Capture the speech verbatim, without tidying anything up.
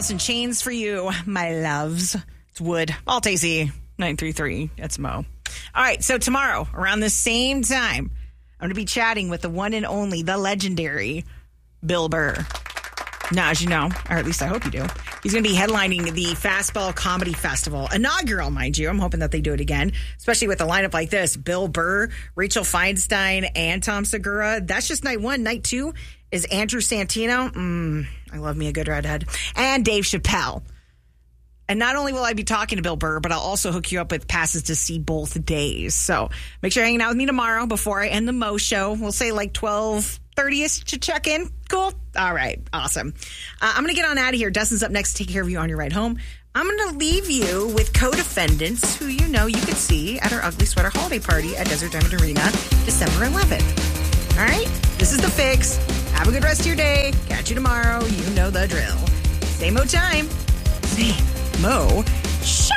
Alice in Chains for you, my loves. It's Wood. Alt A C nine three three. That's Mo. All right, so tomorrow, around the same time, I'm going to be chatting with the one and only, the legendary Bill Burr. Now, as you know, or at least I hope you do, he's going to be headlining the Fastball Comedy Festival. Inaugural, mind you. I'm hoping that they do it again, especially with a lineup like this. Bill Burr, Rachel Feinstein, and Tom Segura. That's just night one. Night two is Andrew Santino. Mm, I love me a good redhead. And Dave Chappelle. And not only will I be talking to Bill Burr, but I'll also hook you up with passes to see both days. So make sure you're hanging out with me tomorrow before I end the Mo Show. We'll say like twelve thirty-ish to check in. Cool? All right. Awesome. Uh, I'm going to get on out of here. Dustin's up next to take care of you on your ride home. I'm going to leave you with co-defendants who you know you could see at our Ugly Sweater holiday party at Desert Diamond Arena December eleventh. All right? This is The Fix. Have a good rest of your day. Catch you tomorrow. You know the drill. Same old time. Same Mo Show.